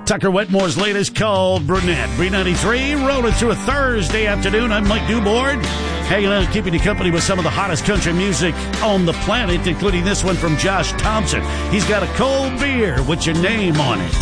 Tucker Wetmore's latest called Brunette. B93 rolling through a Thursday afternoon. I'm Mike Newboard, hanging out, keeping you company with some of the hottest country music on the planet, including this one from Josh Thompson. He's got a cold beer with your name on it.